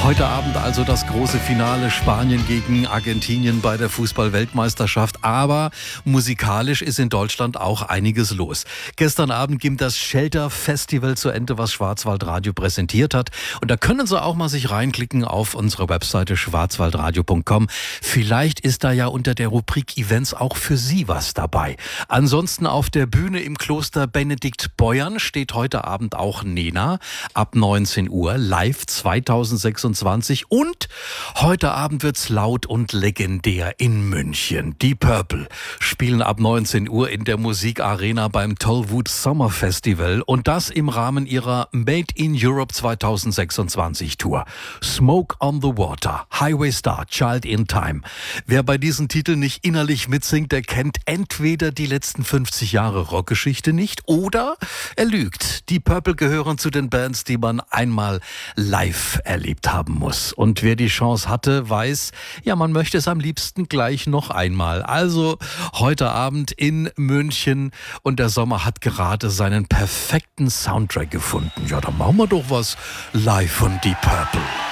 Heute Abend also das große Finale Spanien gegen Argentinien bei der Fußball-Weltmeisterschaft. Aber musikalisch ist in Deutschland auch einiges los. Gestern Abend ging das Shelter Festival zu Ende, was Schwarzwaldradio präsentiert hat. Und da können Sie auch mal sich reinklicken auf unsere Webseite schwarzwaldradio.com. Vielleicht ist da ja unter der Rubrik Events auch für Sie was dabei. Ansonsten auf der Bühne im Kloster Benedikt Beuern steht heute Abend auch Nena ab 19 Uhr live 2026. Und heute Abend wird's laut und legendär in München. Die Purple spielen ab 19 Uhr in der Musikarena beim Tollwood Summer Festival und das im Rahmen ihrer Made in Europe 2026 Tour. Smoke on the Water, Highway Star, Child in Time. Wer bei diesen Titeln nicht innerlich mitsingt, der kennt entweder die letzten 50 Jahre Rockgeschichte nicht oder er lügt. Die Purple gehören zu den Bands, die man einmal live erlebt haben muss. Und wer die Chance hatte, weiß, ja, man möchte es am liebsten gleich noch einmal. Also heute Abend in München und der Sommer hat gerade seinen perfekten Soundtrack gefunden. Ja, dann machen wir doch was live von Deep Purple.